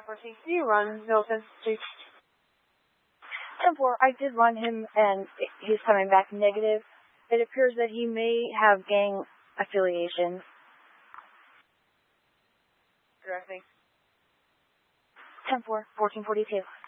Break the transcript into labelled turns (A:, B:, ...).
A: 4CC, run Milton Street.
B: 10-4, I did run him, and he's coming back negative. It appears that he may have gang affiliation.
A: Directing.
B: 10-4, 1442.